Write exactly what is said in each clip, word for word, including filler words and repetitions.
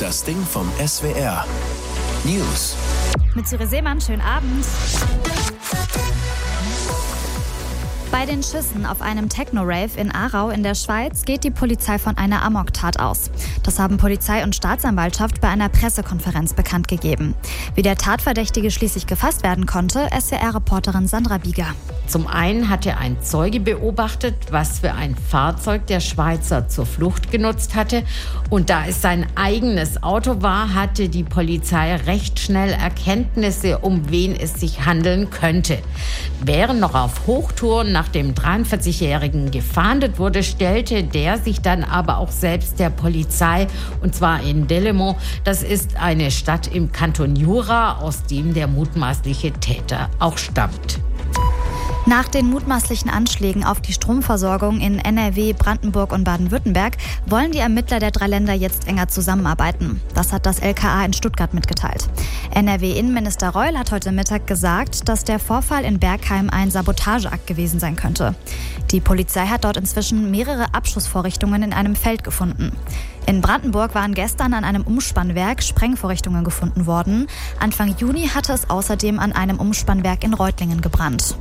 Das Ding vom S W R. News. Mit Cyril Seemann, schönen Abend. Bei den Schüssen auf einem Techno-Rave in Aarau in der Schweiz geht die Polizei von einer Amoktat aus. Das haben Polizei und Staatsanwaltschaft bei einer Pressekonferenz bekannt gegeben. Wie der Tatverdächtige schließlich gefasst werden konnte, S W R-Reporterin Sandra Bieger. Zum einen hatte ein Zeuge beobachtet, was für ein Fahrzeug der Schweizer zur Flucht genutzt hatte. Und da es sein eigenes Auto war, hatte die Polizei recht schnell Erkenntnisse, um wen es sich handeln könnte. Während noch auf Hochtouren nach dem dreiundvierzigjährigen gefahndet wurde, stellte der sich dann aber auch selbst der Polizei, und zwar in Delémont. Das ist eine Stadt im Kanton Jura, aus dem der mutmaßliche Täter auch stammt. Nach den mutmaßlichen Anschlägen auf die Stromversorgung in N R W, Brandenburg und Baden-Württemberg wollen die Ermittler der drei Länder jetzt enger zusammenarbeiten. Das hat das L K A in Stuttgart mitgeteilt. N R W-Innenminister Reul hat heute Mittag gesagt, dass der Vorfall in Bergheim ein Sabotageakt gewesen sein könnte. Die Polizei hat dort inzwischen mehrere Abschussvorrichtungen in einem Feld gefunden. In Brandenburg waren gestern an einem Umspannwerk Sprengvorrichtungen gefunden worden. Anfang Juni hatte es außerdem an einem Umspannwerk in Reutlingen gebrannt.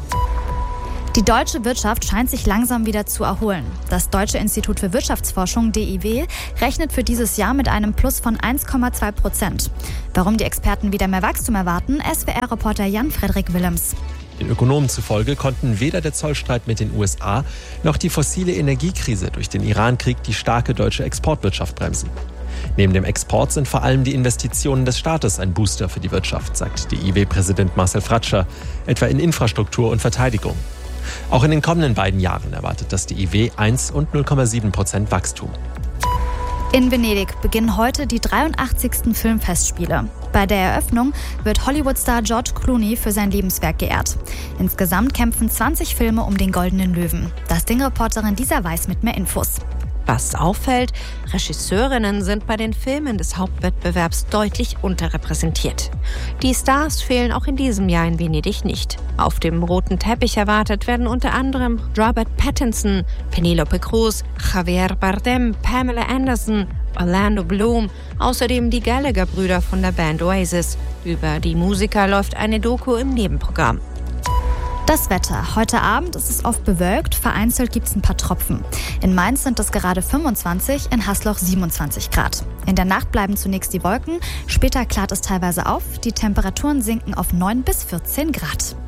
Die deutsche Wirtschaft scheint sich langsam wieder zu erholen. Das Deutsche Institut für Wirtschaftsforschung, D I W, rechnet für dieses Jahr mit einem Plus von eins Komma zwei Prozent. Warum die Experten wieder mehr Wachstum erwarten, S W R-Reporter Jan-Frederik Willems. Den Ökonomen zufolge konnten weder der Zollstreit mit den U S A noch die fossile Energiekrise durch den Iran-Krieg die starke deutsche Exportwirtschaft bremsen. Neben dem Export sind vor allem die Investitionen des Staates ein Booster für die Wirtschaft, sagt D I W-Präsident Marcel Fratscher, etwa in Infrastruktur und Verteidigung. Auch in den kommenden beiden Jahren erwartet das D I W eins und null Komma sieben Prozent Wachstum. In Venedig beginnen heute die dreiundachtzigsten Filmfestspiele. Bei der Eröffnung wird Hollywood-Star George Clooney für sein Lebenswerk geehrt. Insgesamt kämpfen zwanzig Filme um den Goldenen Löwen. Das Ding-Reporterin Lisa Weiß mit mehr Infos. Was auffällt, Regisseurinnen sind bei den Filmen des Hauptwettbewerbs deutlich unterrepräsentiert. Die Stars fehlen auch in diesem Jahr in Venedig nicht. Auf dem roten Teppich erwartet werden unter anderem Robert Pattinson, Penelope Cruz, Javier Bardem, Pamela Anderson, Orlando Bloom, außerdem die Gallagher-Brüder von der Band Oasis. Über die Musiker läuft eine Doku im Nebenprogramm. Das Wetter. Heute Abend ist es oft bewölkt, vereinzelt gibt es ein paar Tropfen. In Mainz sind es gerade fünfundzwanzig, in Hasloch siebenundzwanzig Grad. In der Nacht bleiben zunächst die Wolken, später klart es teilweise auf. Die Temperaturen sinken auf neun bis vierzehn Grad.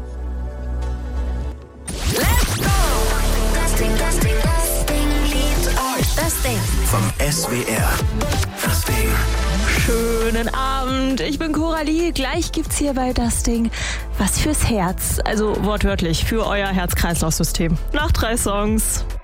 Let's go! Das Ding, das Ding, das Ding liebt euch. Das Ding vom S W R. Das Ding. Schönen Abend, ich bin Coralie. Gleich gibt's hier bei Das Ding was fürs Herz. Also wortwörtlich für euer Herz-Kreislauf-System. Nach drei Songs.